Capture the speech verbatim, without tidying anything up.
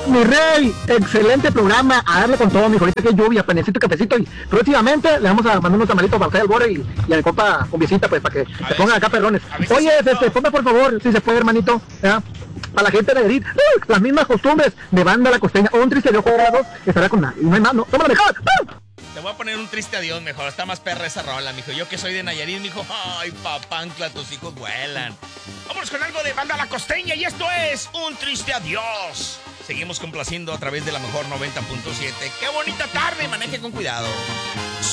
Mi rey, excelente programa, a darle con todo, mi ahorita que hay lluvia, panecito, cafecito, y próximamente le vamos a mandar unos tamalitos para usted al borde y, y a mi compa con visita, pues, para que A se pongan ver, acá perrones. a ver Oye, si siento. este, ponme por favor, si se puede, hermanito, ¿ya? Para la gente de Nayarit, ¡uh! Las mismas costumbres de Banda La Costeña, un triste de ojos dorados, que estará con nadie, y no hay más, no, toma la mejor, ¡uh! Te voy a poner un triste adiós mejor. Está más perra esa rola, mijo. Yo que soy de Nayarit, mijo. Ay, papancla, tus hijos vuelan. Vámonos con algo de Banda La Costeña y esto es Un Triste Adiós. Seguimos complaciendo a través de la mejor noventa punto siete. ¡Qué bonita tarde! Maneje con cuidado.